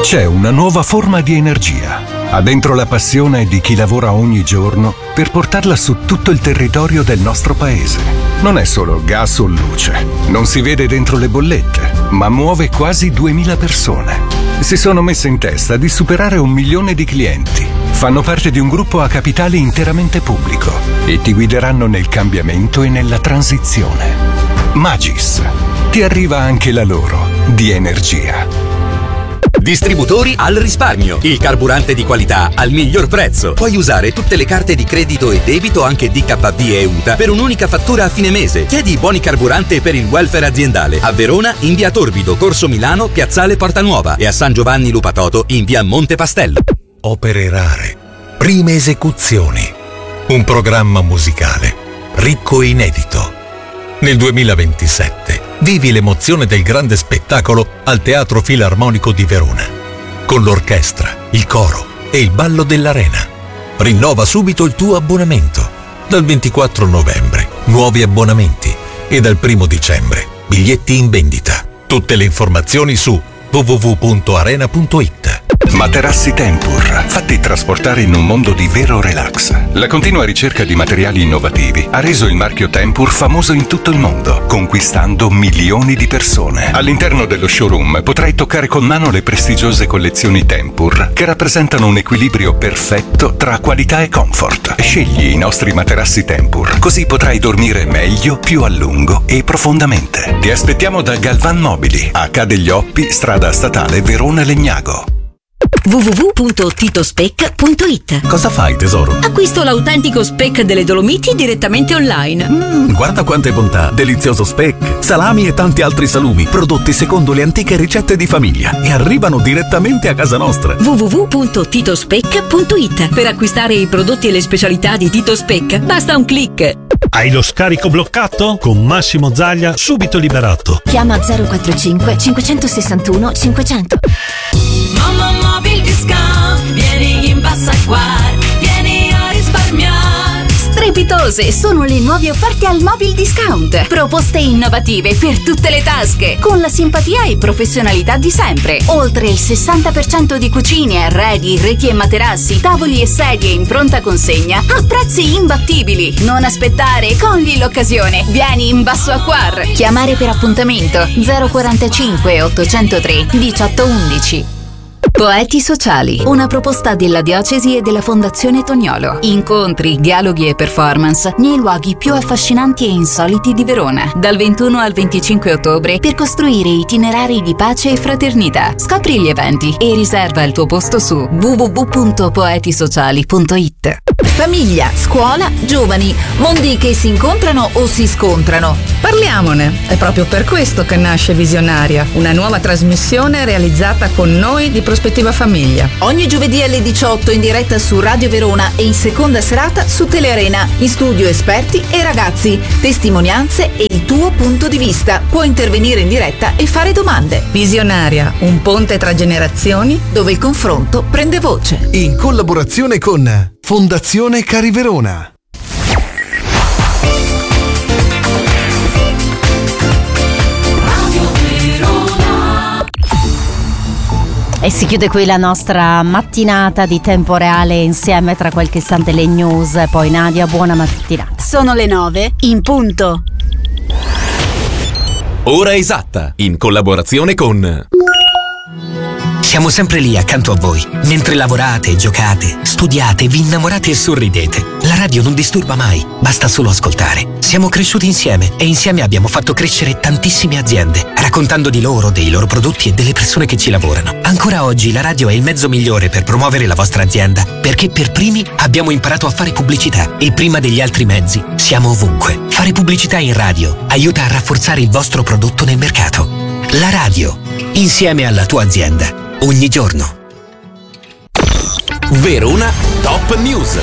C'è una nuova forma di energia. Ha dentro la passione di chi lavora ogni giorno per portarla su tutto il territorio del nostro paese. Non è solo gas o luce. Non si vede dentro le bollette, ma muove quasi 2000 persone. Si sono messe in testa di superare 1 milione di clienti. Fanno parte di un gruppo a capitale interamente pubblico e ti guideranno nel cambiamento e nella transizione. Magis. Ti arriva anche la loro di energia. Distributori al risparmio. Il carburante di qualità al miglior prezzo. Puoi usare tutte le carte di credito e debito, anche DKB e UTA, per un'unica fattura a fine mese. Chiedi buoni carburante per il welfare aziendale. A Verona in via Torbido, Corso Milano, Piazzale Porta Nuova, e a San Giovanni Lupatoto in via Monte Pastello. Opere rare. Prime esecuzioni. Un programma musicale ricco e inedito. Nel 2027 vivi l'emozione del grande spettacolo al Teatro Filarmonico di Verona, con l'orchestra, il coro e il ballo dell'Arena. Rinnova subito il tuo abbonamento. Dal 24 novembre, nuovi abbonamenti, e dal 1 dicembre, biglietti in vendita. Tutte le informazioni su www.arena.it. Materassi Tempur, fatti trasportare in un mondo di vero relax. La continua ricerca di materiali innovativi ha reso il marchio Tempur famoso in tutto il mondo, conquistando milioni di persone. All'interno dello showroom potrai toccare con mano le prestigiose collezioni Tempur, che rappresentano un equilibrio perfetto tra qualità e comfort. Scegli i nostri materassi Tempur, così potrai dormire meglio, più a lungo e profondamente. Ti aspettiamo da Galvan Mobili, a Ca' degli Oppi, strada statale Verona Legnago. www.titospec.it. Cosa fai, tesoro? Acquisto l'autentico speck delle Dolomiti direttamente online. Guarda quante bontà! Delizioso speck, salami e tanti altri salumi, prodotti secondo le antiche ricette di famiglia, e arrivano direttamente a casa nostra. www.titospec.it. Per acquistare i prodotti e le specialità di Tito Speck basta un click. Hai lo scarico bloccato? Con Massimo Zaglia subito liberato. Chiama 045 561 500. Mamma Mobil Discount, vieni in Bassaguar, vieni a risparmiare. Strepitose sono le nuove offerte al Mobil Discount. Proposte innovative per tutte le tasche, con la simpatia e professionalità di sempre. Oltre il 60% di cucine, arredi, reti e materassi, tavoli e sedie in pronta consegna a prezzi imbattibili. Non aspettare, cogli l'occasione. Vieni in Bassaguar. Chiamare per appuntamento 045 803 1811. Poeti Sociali, una proposta della Diocesi e della Fondazione Toniolo. Incontri, dialoghi e performance nei luoghi più affascinanti e insoliti di Verona, dal 21 al 25 ottobre, per costruire itinerari di pace e fraternità. Scopri gli eventi e riserva il tuo posto su www.poetisociali.it. Famiglia, scuola, giovani, mondi che si incontrano o si scontrano. Parliamone, è proprio per questo che nasce Visionaria, una nuova trasmissione realizzata con noi di Prospettiva Famiglia. Ogni giovedì alle 18 in diretta su Radio Verona e in seconda serata su Telearena. In studio esperti e ragazzi, testimonianze e il tuo punto di vista. Puoi intervenire in diretta e fare domande. Visionaria, un ponte tra generazioni dove il confronto prende voce. In collaborazione con Fondazione Cari Verona. E si chiude qui la nostra mattinata di Tempo Reale insieme. Tra qualche istante le news, poi Nadia, buona mattinata. Sono le 9 in punto. Ora esatta, in collaborazione con... Siamo sempre lì accanto a voi, mentre lavorate, giocate, studiate, vi innamorate e sorridete. La radio non disturba mai, basta solo ascoltare. Siamo cresciuti insieme e insieme abbiamo fatto crescere tantissime aziende, raccontando di loro, dei loro prodotti e delle persone che ci lavorano. Ancora oggi la radio è il mezzo migliore per promuovere la vostra azienda, perché per primi abbiamo imparato a fare pubblicità e prima degli altri mezzi siamo ovunque. Fare pubblicità in radio aiuta a rafforzare il vostro prodotto nel mercato. La radio, insieme alla tua azienda. Ogni giorno. Verona Top News.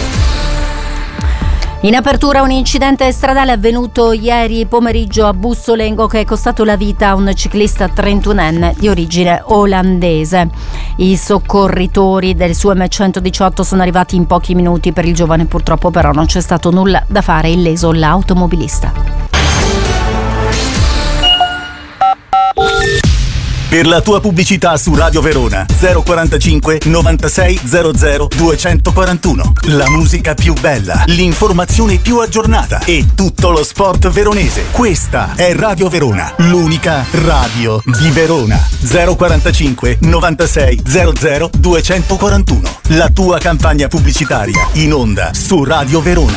In apertura un incidente stradale avvenuto ieri pomeriggio a Bussolengo che è costato la vita a un ciclista 31enne di origine olandese. I soccorritori del SUEM 118 sono arrivati in pochi minuti. Per il giovane purtroppo però non c'è stato nulla da fare, illeso l'automobilista. Per la tua pubblicità su Radio Verona 045 96 00 241. La musica più bella, l'informazione più aggiornata e tutto lo sport veronese. Questa è Radio Verona, l'unica radio di Verona. 045 96 00 241. La tua campagna pubblicitaria in onda su Radio Verona.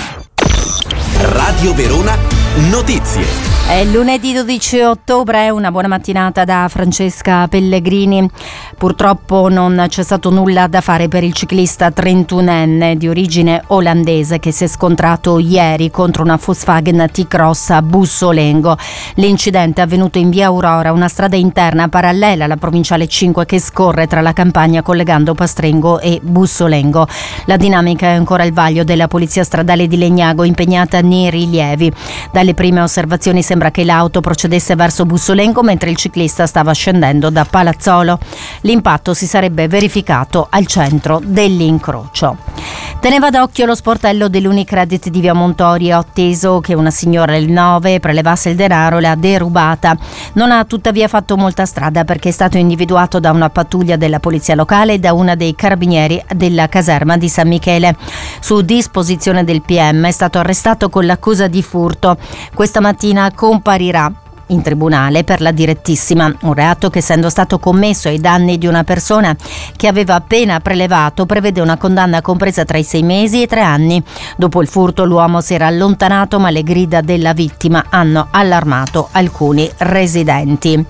Radio Verona Notizie. È lunedì 12 ottobre, una buona mattinata da Francesca Pellegrini. Purtroppo non c'è stato nulla da fare per il ciclista 31enne di origine olandese che si è scontrato ieri contro una Volkswagen T-Cross a Bussolengo. L'incidente è avvenuto in via Aurora, una strada interna parallela alla provinciale 5 che scorre tra la campagna collegando Pastrengo e Bussolengo. La dinamica è ancora il vaglio della polizia stradale di Legnago, impegnata nei rilievi. Dalle prime osservazioni sembra che l'auto procedesse verso Bussolengo mentre il ciclista stava scendendo da Palazzolo. L'impatto si sarebbe verificato al centro dell'incrocio. Teneva d'occhio lo sportello dell'Unicredit di via Montori e ho atteso che una signora del 9 prelevasse il denaro e l'ha derubata. Non ha tuttavia fatto molta strada perché è stato individuato da una pattuglia della polizia locale e da una dei carabinieri della caserma di San Michele. Su disposizione del PM è stato arrestato con l'accusa di furto. Questa mattina comparirà in tribunale per la direttissima, un reato che, essendo stato commesso ai danni di una persona che aveva appena prelevato, prevede una condanna compresa tra i 6 mesi e 3 anni. Dopo il furto l'uomo si era allontanato, ma le grida della vittima hanno allarmato alcuni residenti.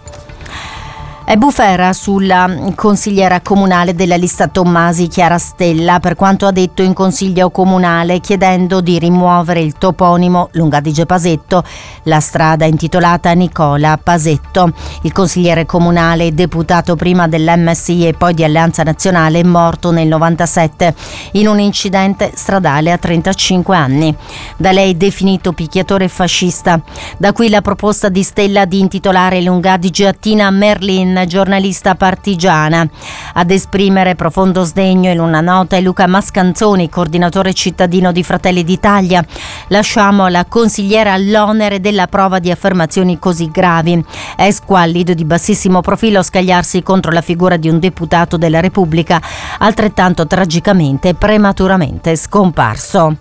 È bufera sulla consigliera comunale della lista Tommasi Chiara Stella per quanto ha detto in consiglio comunale chiedendo di rimuovere il toponimo Lungadige Pasetto, la strada intitolata Nicola Pasetto. Il consigliere comunale e deputato prima dell'MSI e poi di Alleanza Nazionale è morto nel 97 in un incidente stradale a 35 anni. Da lei definito picchiatore fascista. Da qui la proposta di Stella di intitolare Lungadige a Tina Merlin, giornalista partigiana. Ad esprimere profondo sdegno in una nota è Luca Mascanzoni, coordinatore cittadino di Fratelli d'Italia. Lasciamo alla consigliera l'onere della prova di affermazioni così gravi. È squallido di bassissimo profilo scagliarsi contro la figura di un deputato della Repubblica altrettanto tragicamente prematuramente scomparso.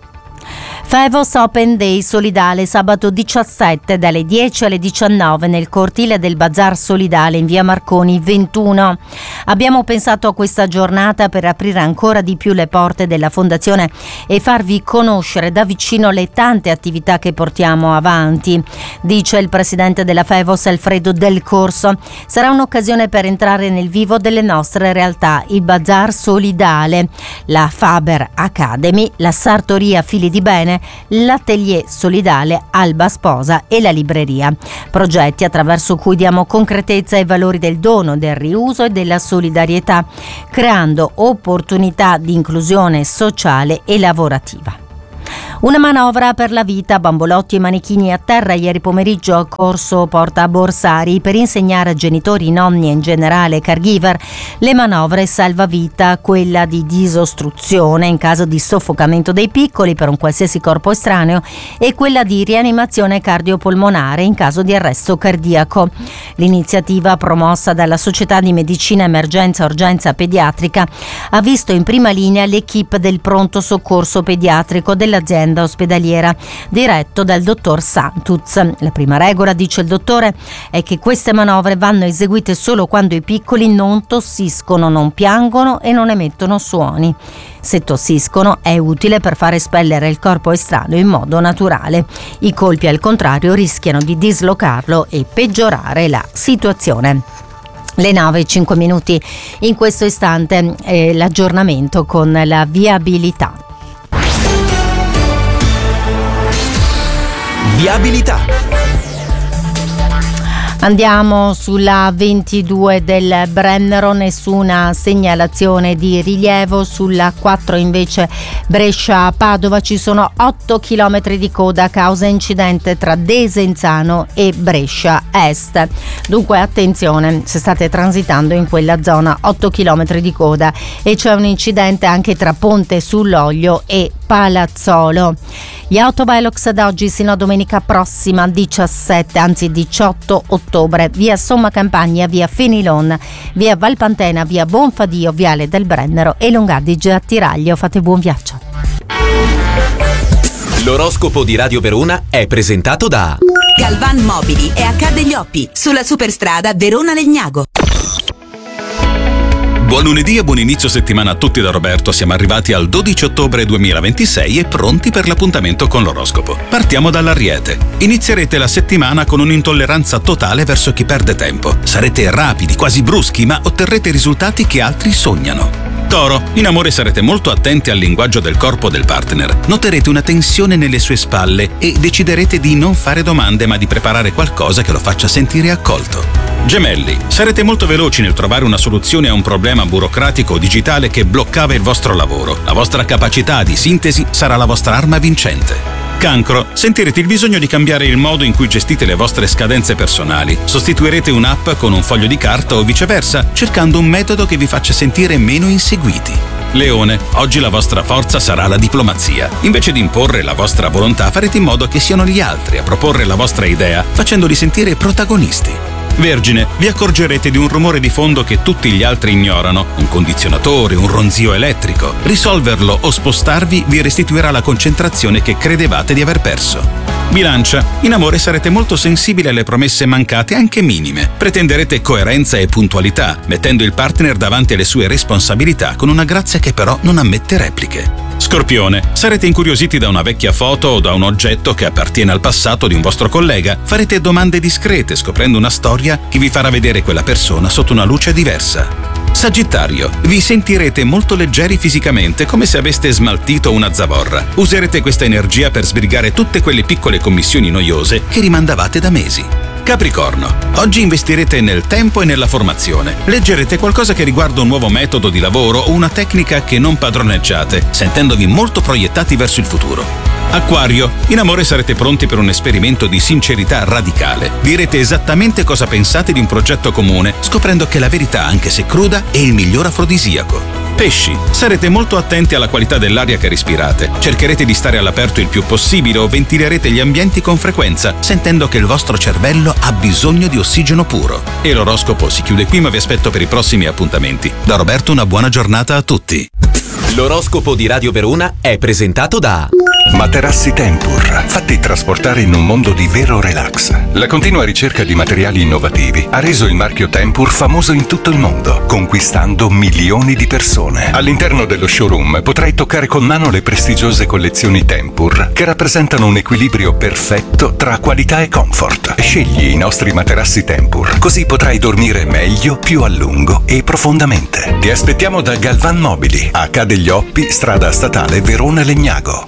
Fevos Open Day solidale sabato 17 dalle 10 alle 19 nel cortile del Bazar Solidale in via Marconi 21. Abbiamo pensato a questa giornata per aprire ancora di più le porte della fondazione e farvi conoscere da vicino le tante attività che portiamo avanti, dice il presidente della Fevos Alfredo Del Corso. Sarà un'occasione per entrare nel vivo delle nostre realtà, il Bazar Solidale, la Faber Academy, la Sartoria Fili di Bene, l'Atelier Solidale Alba Sposa e la libreria. Progetti attraverso cui diamo concretezza ai valori del dono, del riuso e della solidarietà, creando opportunità di inclusione sociale e lavorativa. Una manovra per la vita, bambolotti e manichini a terra ieri pomeriggio a Corso Porta Borsari per insegnare a genitori, nonni e in generale caregiver le manovre salvavita, quella di disostruzione in caso di soffocamento dei piccoli per un qualsiasi corpo estraneo e quella di rianimazione cardiopolmonare in caso di arresto cardiaco. L'iniziativa promossa dalla Società di Medicina Emergenza Urgenza Pediatrica ha visto in prima linea l'equipe del pronto soccorso pediatrico dell'azienda ospedaliera diretto dal dottor Santuz. La prima regola, dice il dottore, è che queste manovre vanno eseguite solo quando i piccoli non tossiscono, non piangono e non emettono suoni. Se tossiscono è utile per far espellere il corpo estraneo in modo naturale. I colpi, al contrario, rischiano di dislocarlo e peggiorare la situazione. Le 9:05 in questo istante l'aggiornamento con la viabilità. Viabilità. Andiamo sulla 22 del Brennero, nessuna segnalazione di rilievo. Sulla 4 invece Brescia-Padova ci sono 8 km di coda a causa incidente tra Desenzano e Brescia Est. Dunque attenzione se state transitando in quella zona, 8 km di coda, e c'è un incidente anche tra Ponte sull'Oglio e Palazzolo. Gli autovelox da oggi sino a domenica prossima 18 ottobre, via Somma Campagna, via Fenilon, via Valpantena, via Bonfadio, viale del Brennero e Longadige a Tiraglio. Fate buon viaggio. L'oroscopo di Radio Verona è presentato da Galvan Mobili e H degli Oppi, sulla superstrada Verona-Legnago. Buon lunedì e buon inizio settimana a tutti da Roberto. Siamo arrivati al 12 ottobre 2026 e pronti per l'appuntamento con l'oroscopo. Partiamo dall'Ariete. Inizierete la settimana con un'intolleranza totale verso chi perde tempo. Sarete rapidi, quasi bruschi, ma otterrete risultati che altri sognano. Toro, in amore sarete molto attenti al linguaggio del corpo del partner. Noterete una tensione nelle sue spalle e deciderete di non fare domande ma di preparare qualcosa che lo faccia sentire accolto. Gemelli, sarete molto veloci nel trovare una soluzione a un problema burocratico o digitale che bloccava il vostro lavoro. La vostra capacità di sintesi sarà la vostra arma vincente. Cancro, sentirete il bisogno di cambiare il modo in cui gestite le vostre scadenze personali. Sostituirete un'app con un foglio di carta o viceversa, cercando un metodo che vi faccia sentire meno inseguiti. Leone, oggi la vostra forza sarà la diplomazia. Invece di imporre la vostra volontà, farete in modo che siano gli altri a proporre la vostra idea, facendoli sentire protagonisti. Vergine, vi accorgerete di un rumore di fondo che tutti gli altri ignorano, un condizionatore, un ronzio elettrico. Risolverlo o spostarvi vi restituirà la concentrazione che credevate di aver perso. Bilancia, in amore sarete molto sensibili alle promesse mancate, anche minime. Pretenderete coerenza e puntualità, mettendo il partner davanti alle sue responsabilità con una grazia che però non ammette repliche. Scorpione, sarete incuriositi da una vecchia foto o da un oggetto che appartiene al passato di un vostro collega. Farete domande discrete, scoprendo una storia che vi farà vedere quella persona sotto una luce diversa. Sagittario, vi sentirete molto leggeri fisicamente, come se aveste smaltito una zavorra. Userete questa energia per sbrigare tutte quelle piccole commissioni noiose che rimandavate da mesi. Capricorno, oggi investirete nel tempo e nella formazione. Leggerete qualcosa che riguarda un nuovo metodo di lavoro o una tecnica che non padroneggiate, sentendovi molto proiettati verso il futuro. Acquario, in amore sarete pronti per un esperimento di sincerità radicale. Direte esattamente cosa pensate di un progetto comune, scoprendo che la verità, anche se cruda, è il miglior afrodisiaco. Pesci, sarete molto attenti alla qualità dell'aria che respirate. Cercherete di stare all'aperto il più possibile o ventilerete gli ambienti con frequenza, sentendo che il vostro cervello ha bisogno di ossigeno puro. E l'oroscopo si chiude qui, ma vi aspetto per i prossimi appuntamenti. Da Roberto una buona giornata a tutti. L'oroscopo di Radio Verona è presentato da Materassi Tempur, fatti trasportare in un mondo di vero relax. La continua ricerca di materiali innovativi ha reso il marchio Tempur famoso in tutto il mondo, conquistando milioni di persone. All'interno dello showroom potrai toccare con mano le prestigiose collezioni Tempur, che rappresentano un equilibrio perfetto tra qualità e comfort. Scegli i nostri materassi Tempur, così potrai dormire meglio, più a lungo e profondamente. Ti aspettiamo da Galvan Mobili, H degli Oppi, strada statale Verona-Legnago.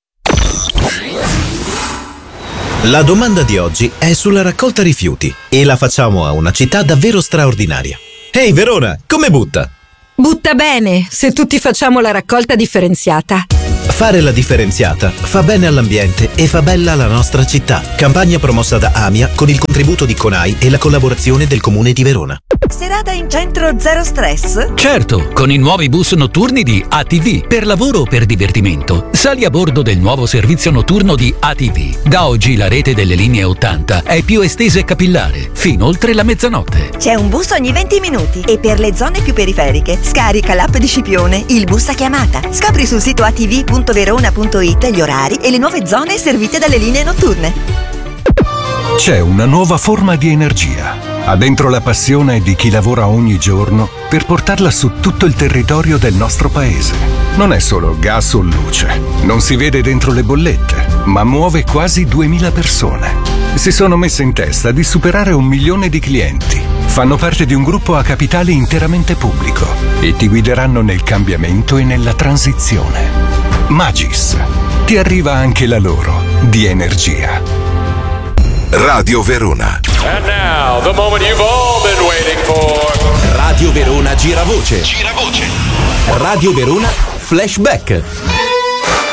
La domanda di oggi è sulla raccolta rifiuti e la facciamo a una città davvero straordinaria. Ehi Verona, come butta? Butta bene, se tutti facciamo la raccolta differenziata. Fare la differenziata fa bene all'ambiente e fa bella la nostra città. Campagna promossa da AMIA con il contributo di CONAI e la collaborazione del Comune di Verona. Serata in centro zero stress? Certo, con i nuovi bus notturni di ATV. Per lavoro o per divertimento, sali a bordo del nuovo servizio notturno di ATV. Da oggi la rete delle linee 80 è più estesa e capillare, fino oltre la mezzanotte. C'è un bus ogni 20 minuti e per le zone più periferiche scarica l'app di Scipione, il bus a chiamata. Scopri sul sito atv.verona.it gli orari e le nuove zone servite dalle linee notturne. C'è una nuova forma di energia. Ha dentro la passione di chi lavora ogni giorno per portarla su tutto il territorio del nostro paese. Non è solo gas o luce, non si vede dentro le bollette, ma muove quasi 2000 persone. Si sono messe in testa di superare 1 milione di clienti. Fanno parte di un gruppo a capitale interamente pubblico e ti guideranno nel cambiamento e nella transizione. Magis. Ti arriva anche la loro di energia. Radio Verona. And now, the moment you've all been waiting for. Radio Verona Giravoce. Radio Verona Flashback.